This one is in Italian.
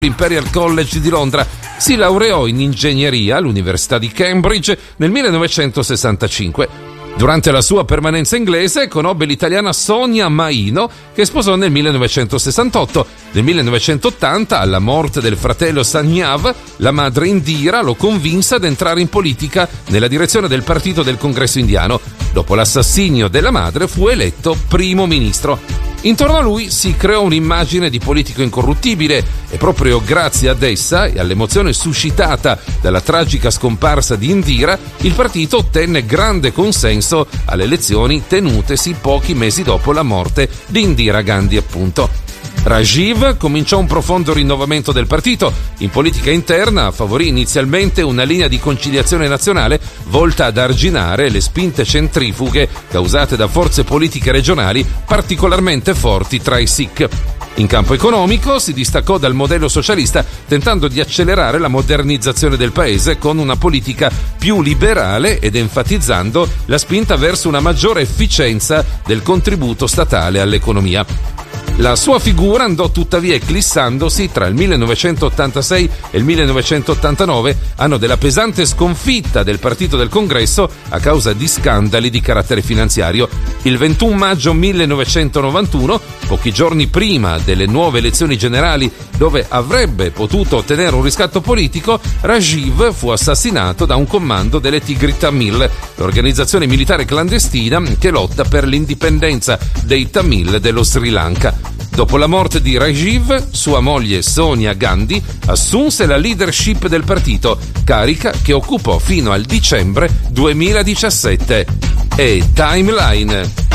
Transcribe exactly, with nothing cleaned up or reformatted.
Imperial College di Londra. Si laureò in ingegneria all'Università di Cambridge nel millenovecentosessantacinque. Durante la sua permanenza inglese conobbe l'italiana Sonia Maino, che sposò nel millenovecentosessantotto. Nel millenovecentottanta, alla morte del fratello Sanghav, la madre Indira lo convinse ad entrare in politica nella direzione del partito del Congresso indiano. Dopo l'assassinio della madre fu eletto primo ministro. Intorno a lui si creò un'immagine di politico incorruttibile e proprio grazie ad essa e all'emozione suscitata dalla tragica scomparsa di Indira, il partito ottenne grande consenso alle elezioni tenutesi pochi mesi dopo la morte di Indira Gandhi, appunto. Rajiv cominciò un profondo rinnovamento del partito. In politica interna favorì inizialmente una linea di conciliazione nazionale volta ad arginare le spinte centrifughe causate da forze politiche regionali particolarmente forti tra i Sikh. In campo economico si distaccò dal modello socialista, tentando di accelerare la modernizzazione del paese con una politica più liberale ed enfatizzando la spinta verso una maggiore efficienza del contributo statale all'economia. La sua figura andò tuttavia eclissandosi tra il millenovecentottantasei e il millenovecentottantanove, anno della pesante sconfitta del Partito del Congresso a causa di scandali di carattere finanziario. Il ventuno maggio millenovecentonovantuno, pochi giorni prima delle nuove elezioni generali dove avrebbe potuto ottenere un riscatto politico, Rajiv fu assassinato da un comando delle Tigri Tamil, l'organizzazione militare clandestina che lotta per l'indipendenza dei Tamil dello Sri Lanka. Dopo la morte di Rajiv, sua moglie Sonia Gandhi assunse la leadership del partito, carica che occupò fino al dicembre duemiladiciassette. E Timeline.